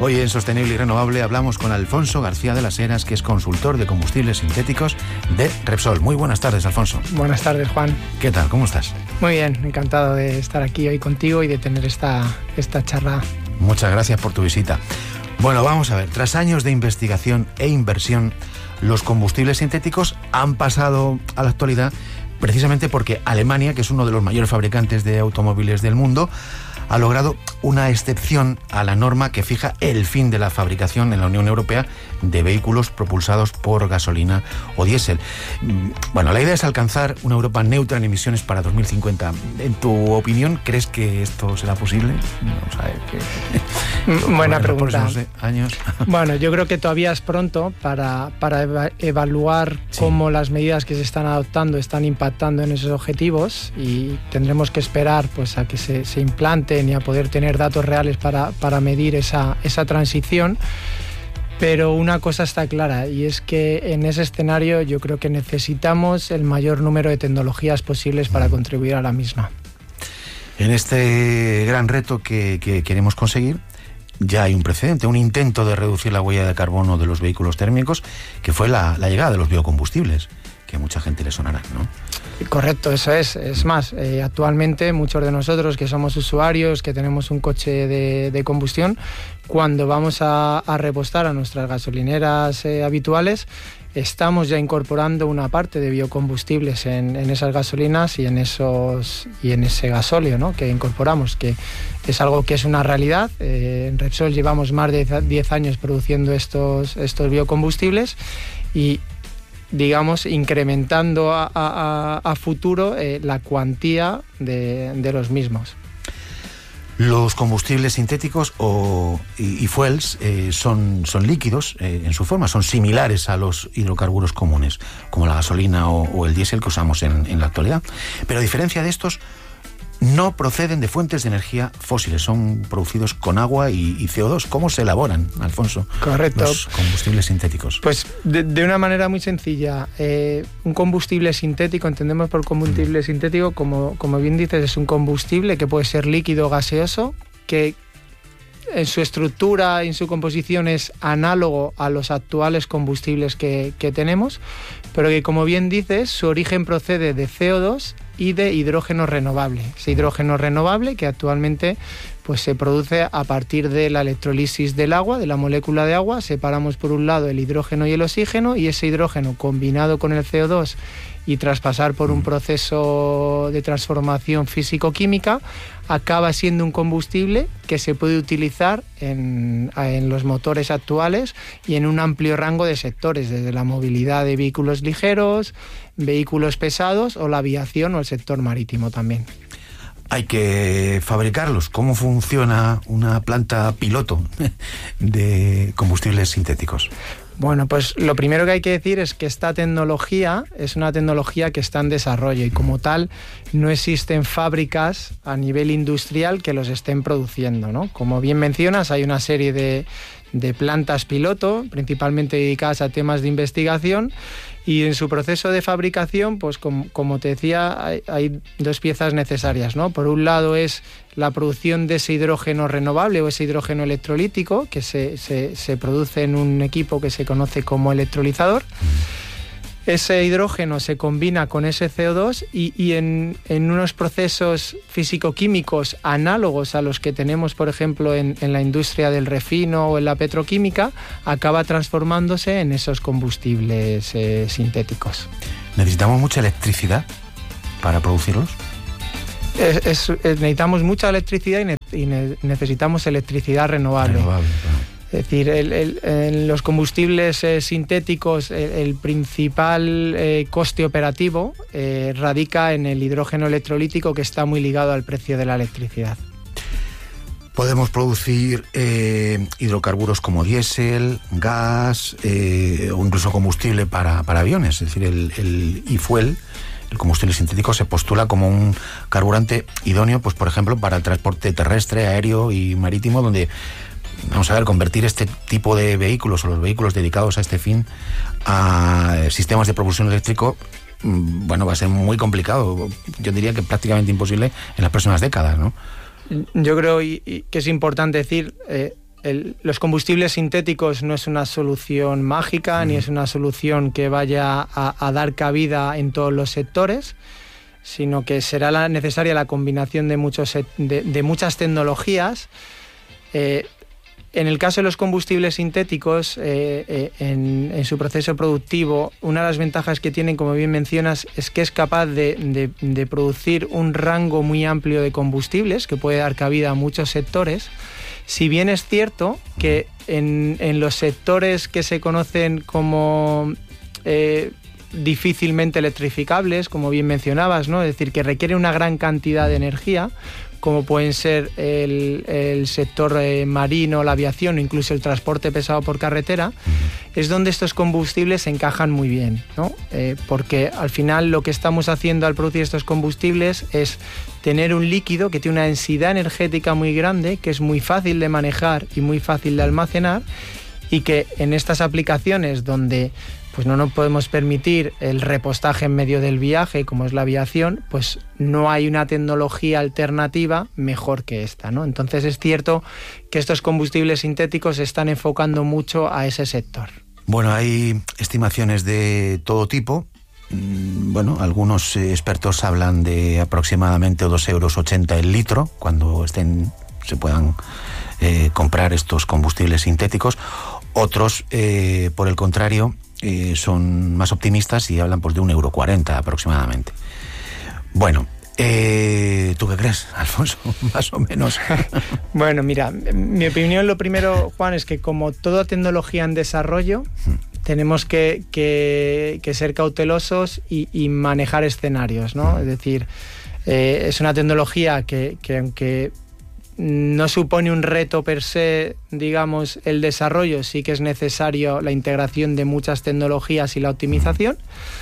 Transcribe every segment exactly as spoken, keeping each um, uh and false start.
Hoy en Sostenible y Renovable hablamos con Alfonso García de las Heras, que es consultor de combustibles sintéticos de Repsol. Muy buenas tardes, Alfonso. Buenas tardes, Juan. ¿Qué tal? ¿Cómo estás? Muy bien, encantado de estar aquí hoy contigo y de tener esta, esta charla. Muchas gracias por tu visita. Bueno, vamos a ver. Tras años de investigación e inversión, los combustibles sintéticos han pasado a la actualidad precisamente porque Alemania, que es uno de los mayores fabricantes de automóviles del mundo, ha logrado una excepción a la norma que fija el fin de la fabricación en la Unión Europea de vehículos propulsados por gasolina o diésel. Bueno, la idea es alcanzar una Europa neutra en emisiones para dos mil cincuenta. En tu opinión, ¿crees que esto será posible? Vamos a ver que... Buena pregunta. Años. Bueno, yo creo que todavía es pronto para, para eva- evaluar sí. cómo las medidas que se están adoptando están impactando en esos objetivos, y tendremos que esperar pues a que se, se implante y a poder tener datos reales para, para medir esa, esa transición. Pero una cosa está clara, y es que en ese escenario yo creo que necesitamos el mayor número de tecnologías posibles para contribuir a la misma. En este gran reto que, que queremos conseguir, ya hay un precedente, un intento de reducir la huella de carbono de los vehículos térmicos, que fue la, la llegada de los biocombustibles, que a mucha gente le sonará, ¿no? Correcto, eso es. Es más, eh, actualmente muchos de nosotros que somos usuarios, que tenemos un coche de, de combustión, cuando vamos a, a repostar a nuestras gasolineras eh, habituales, estamos ya incorporando una parte de biocombustibles en, en esas gasolinas y en esos y en ese gasóleo, ¿no?, que incorporamos, que es algo que es una realidad. Eh, en Repsol llevamos más de diez años produciendo estos, estos biocombustibles y, digamos, incrementando a, a, a futuro eh, la cuantía de, de los mismos. Los combustibles sintéticos o, y, y fuels eh, son, son líquidos eh, en su forma, son similares a los hidrocarburos comunes, como la gasolina o, o el diésel que usamos en, en la actualidad. Pero a diferencia de estos, no proceden de fuentes de energía fósiles, son producidos con agua y, y C O dos. ¿Cómo se elaboran, Alfonso, Correcto. los combustibles sintéticos? Pues de, de una manera muy sencilla. Eh, un combustible sintético, entendemos por combustible mm. sintético, como, como bien dices, es un combustible que puede ser líquido o gaseoso, que en su estructura y en su composición es análogo a los actuales combustibles que, que tenemos, pero que, como bien dices, su origen procede de C O dos y de hidrógeno renovable. Ese hidrógeno renovable que actualmente pues, se produce a partir de la electrolisis del agua, de la molécula de agua. Separamos por un lado el hidrógeno y el oxígeno, y ese hidrógeno combinado con el C O dos y tras pasar por un proceso de transformación físico-química acaba siendo un combustible que se puede utilizar en, en los motores actuales y en un amplio rango de sectores, desde la movilidad de vehículos ligeros, vehículos pesados o la aviación o el sector marítimo también. Hay que fabricarlos. ¿Cómo funciona una planta piloto de combustibles sintéticos? Bueno, pues lo primero que hay que decir es que esta tecnología es una tecnología que está en desarrollo y, como tal, no existen fábricas a nivel industrial que los estén produciendo, ¿no? Como bien mencionas, hay una serie de, de plantas piloto, principalmente dedicadas a temas de investigación, y en su proceso de fabricación, pues como, como te decía, hay, hay dos piezas necesarias, ¿no? Por un lado es la producción de ese hidrógeno renovable o ese hidrógeno electrolítico que se, se, se produce en un equipo que se conoce como electrolizador. Ese hidrógeno se combina con ese C O dos y, y en, en unos procesos físico-químicos análogos a los que tenemos, por ejemplo, en, en la industria del refino o en la petroquímica, acaba transformándose en esos combustibles eh, sintéticos. ¿Necesitamos mucha electricidad para producirlos? Es, es, es, necesitamos mucha electricidad y, ne, y ne, necesitamos electricidad renovable. renovable claro. Es decir, el, el, en los combustibles eh, sintéticos el, el principal eh, coste operativo eh, radica en el hidrógeno electrolítico, que está muy ligado al precio de la electricidad. Podemos producir eh, hidrocarburos como diésel, gas eh, o incluso combustible para, para aviones. Es decir, el, el e-fuel, el combustible sintético, se postula como un carburante idóneo, pues por ejemplo, para el transporte terrestre, aéreo y marítimo, donde, vamos a ver, convertir este tipo de vehículos o los vehículos dedicados a este fin a sistemas de propulsión eléctrico, bueno, va a ser muy complicado. Yo diría que prácticamente imposible en las próximas décadas, ¿no? Yo creo y, y que es importante decir, eh, el, los combustibles sintéticos no es una solución mágica, mm. ni es una solución que vaya a, a dar cabida en todos los sectores, sino que será la, necesaria la combinación de, muchos, de, de muchas tecnologías. Eh, en el caso de los combustibles sintéticos, eh, eh, en, en su proceso productivo, una de las ventajas que tienen, como bien mencionas, es que es capaz de, de, de producir un rango muy amplio de combustibles que puede dar cabida a muchos sectores. Si bien es cierto que en, en los sectores que se conocen como eh, difícilmente electrificables, como bien mencionabas, ¿no? Es decir, que requiere una gran cantidad de energía, como pueden ser el, el sector eh, marino, la aviación o incluso el transporte pesado por carretera, es donde estos combustibles encajan muy bien, ¿no? Eh, porque al final lo que estamos haciendo al producir estos combustibles es tener un líquido que tiene una densidad energética muy grande, que es muy fácil de manejar y muy fácil de almacenar, y que en estas aplicaciones donde pues no nos podemos permitir el repostaje en medio del viaje, como es la aviación, pues no hay una tecnología alternativa mejor que esta, ¿no? Entonces es cierto que estos combustibles sintéticos se están enfocando mucho a ese sector. Bueno, hay estimaciones de todo tipo. Bueno, algunos expertos hablan de aproximadamente dos euros ochenta el litro cuando estén, se puedan eh, comprar estos combustibles sintéticos. Otros, eh, por el contrario, Eh, son más optimistas y hablan pues de un euro cuarenta aproximadamente. Bueno, eh, ¿tú qué crees, Alfonso? Más o menos. Bueno, mira, mi opinión, lo primero, Juan, es que como toda tecnología en desarrollo, hmm. tenemos que, que, que ser cautelosos y, y manejar escenarios, ¿no? Hmm. Es decir, eh, es una tecnología que, que aunque no supone un reto per se, digamos, el desarrollo, sí que es necesario la integración de muchas tecnologías y la optimización.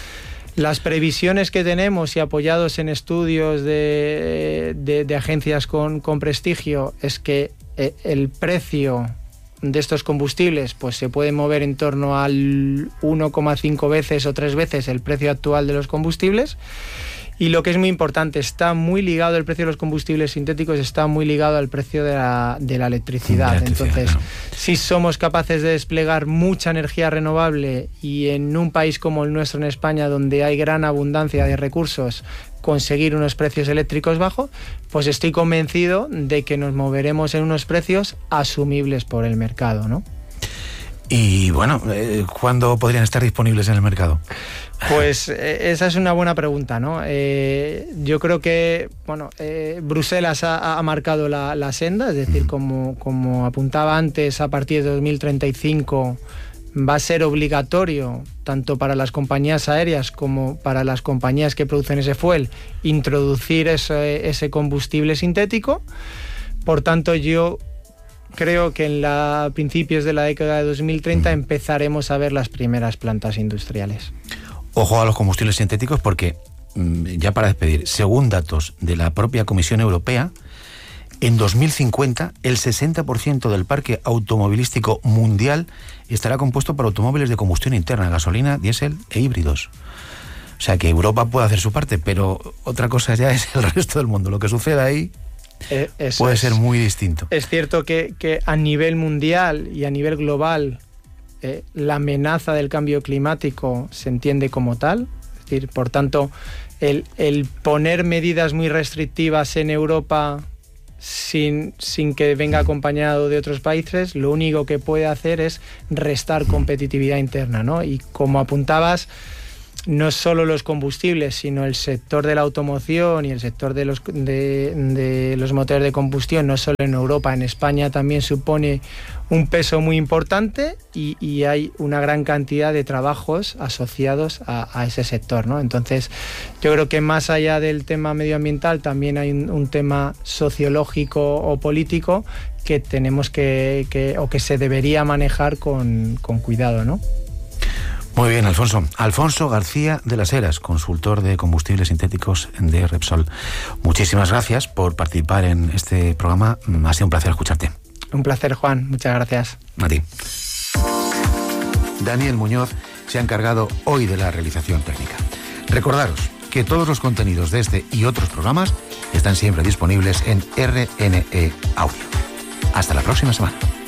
Las previsiones que tenemos y apoyados en estudios de, de, de agencias con, con prestigio es que el precio de estos combustibles pues se puede mover en torno al uno coma cinco veces o tres veces el precio actual de los combustibles. Y lo que es muy importante, está muy ligado el precio de los combustibles sintéticos, está muy ligado al precio de la, de la electricidad. De electricidad. Entonces, no. si somos capaces de desplegar mucha energía renovable y en un país como el nuestro, en España, donde hay gran abundancia de recursos, conseguir unos precios eléctricos bajos, pues estoy convencido de que nos moveremos en unos precios asumibles por el mercado, ¿no? Y bueno, ¿cuándo podrían estar disponibles en el mercado? Pues eh, esa es una buena pregunta, ¿no? Eh, yo creo que, bueno, eh, Bruselas ha, ha marcado la, la senda, es decir, como, como apuntaba antes, a partir de dos mil treinta y cinco va a ser obligatorio, tanto para las compañías aéreas como para las compañías que producen ese fuel, introducir ese, ese combustible sintético. Por tanto, yo creo que en la, a principios de la década de dos mil treinta empezaremos a ver las primeras plantas industriales. Ojo a los combustibles sintéticos porque, ya para despedir, según datos de la propia Comisión Europea, en dos mil cincuenta el sesenta por ciento del parque automovilístico mundial estará compuesto por automóviles de combustión interna, gasolina, diésel e híbridos. O sea que Europa puede hacer su parte, pero otra cosa ya es el resto del mundo. Lo que suceda ahí eh, puede es, ser muy distinto. Es cierto que, que a nivel mundial y a nivel global eh, la amenaza del cambio climático se entiende como tal. Es decir, por tanto, el, el poner medidas muy restrictivas en Europa sin, sin que venga acompañado de otros países, lo único que puede hacer es restar competitividad interna, ¿no? Y como apuntabas, no solo los combustibles, sino el sector de la automoción y el sector de los, de, de los motores de combustión, no solo en Europa, en España también supone un peso muy importante y, y hay una gran cantidad de trabajos asociados a, a ese sector, ¿no? Entonces, yo creo que más allá del tema medioambiental también hay un, un tema sociológico o político que tenemos que, que o que se debería manejar con, con cuidado, ¿no? Muy bien, Alfonso. Alfonso García de las Heras, consultor de combustibles sintéticos de Repsol. Muchísimas gracias por participar en este programa. Ha sido un placer escucharte. Un placer, Juan. Muchas gracias. A ti. Daniel Muñoz se ha encargado hoy de la realización técnica. Recordaros que todos los contenidos de este y otros programas están siempre disponibles en R N E Audio. Hasta la próxima semana.